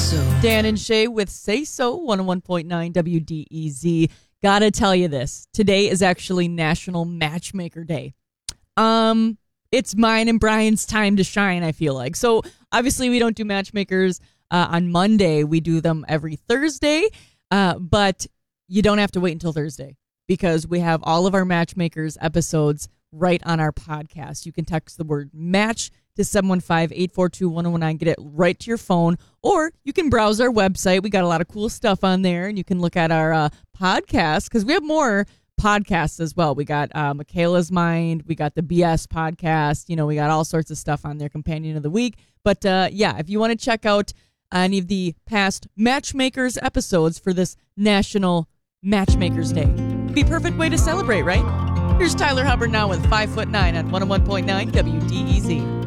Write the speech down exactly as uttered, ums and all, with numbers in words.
Dan and Shay with Say So, one oh one point nine W D E Z. Gotta tell you this. Today is actually National Matchmaker Day. Um, it's mine and Brian's time to shine, I feel like. So, obviously, we don't do matchmakers uh, on Monday. We do them every Thursday. Uh, but you don't have to wait until Thursday because we have all of our matchmakers episodes right on our podcast. You can text the word match to seven one five, eight four two, one oh one nine. Get it right to your phone. Or you can browse our website. We got a lot of cool stuff on there. And you can look at our uh, podcast because we have more podcasts as well. We got uh, Michaela's Mind. We got the B S podcast. You know, we got all sorts of stuff on there, Companion of the Week. But uh, yeah, if you want to check out any of the past Matchmakers episodes for this National Matchmakers Day, it'd be a perfect way to celebrate, right? Here's Tyler Hubbard now with five foot nine on one oh one point nine W D E Z.